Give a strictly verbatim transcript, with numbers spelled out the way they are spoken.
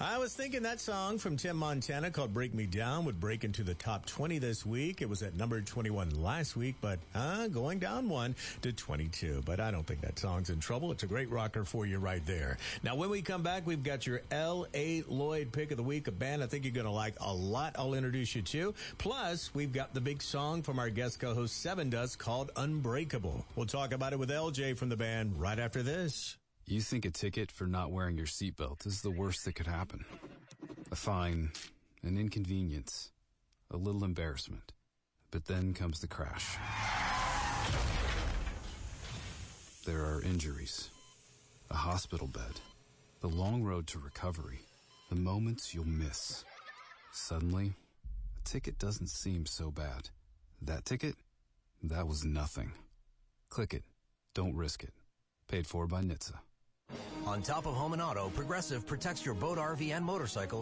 I was thinking that song from Tim Montana called Break Me Down would break into the top twenty this week. It was at number twenty-one last week, but uh, going down one to twenty-two. But I don't think that song's in trouble. It's a great rocker for you right there. Now, when we come back, we've got your L A. Lloyd pick of the week, a band I think you're going to like a lot. I'll introduce you to. Plus, we've got the big song from our guest co-host Seven Dust called Unbreakable. We'll talk about it with L J from the band right after this. You think a ticket for not wearing your seatbelt is the worst that could happen. A fine, an inconvenience, a little embarrassment. But then comes the crash. There are injuries, a hospital bed, the long road to recovery, the moments you'll miss. Suddenly, a ticket doesn't seem so bad. That ticket? That was nothing. Click it. Don't risk it. Paid for by N H T S A. On top of home and auto, Progressive protects your boat, R V, and motorcycle